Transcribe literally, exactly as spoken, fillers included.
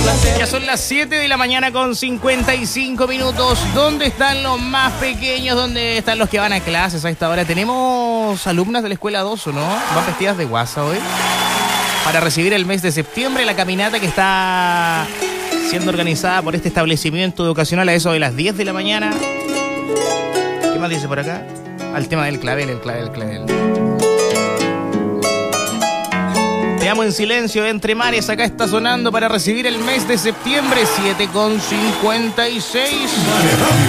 Ya son las siete de la mañana con cincuenta y cinco minutos. ¿Dónde están los más pequeños? ¿Dónde están los que van a clases a esta hora? Tenemos alumnas de la escuela dos, ¿o no? Van vestidas de guasa hoy para recibir el mes de septiembre la caminata que está siendo organizada por este establecimiento educacional a eso de las diez de la mañana. ¿Qué más dice por acá? Al tema del clavel, el clavel, el clavel. Te amo en silencio, Entre Mares, acá está sonando para recibir el mes de septiembre, siete con cincuenta y seis.